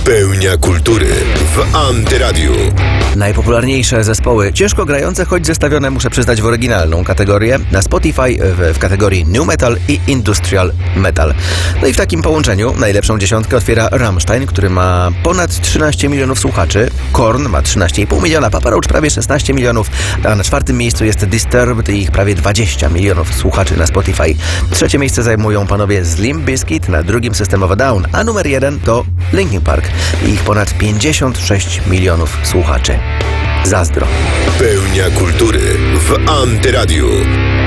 Pełnia kultury w Antyradiu. Najpopularniejsze zespoły, ciężko grające, choć zestawione, muszę przyznać, w oryginalną kategorię, na Spotify w kategorii New Metal i Industrial Metal. No i w takim połączeniu najlepszą dziesiątkę otwiera Rammstein, który ma ponad 13 milionów słuchaczy, Korn ma 13,5 miliona, Papa Roach prawie 16 milionów, a na czwartym miejscu jest Disturbed i ich prawie 20 milionów słuchaczy na Spotify. Trzecie miejsce zajmują panowie z Limp Bizkit, na drugim System of a Down, a numer 1 to Linkin Park i ich ponad 56 milionów słuchaczy. Zazdro. Pełnia kultury w Antyradiu.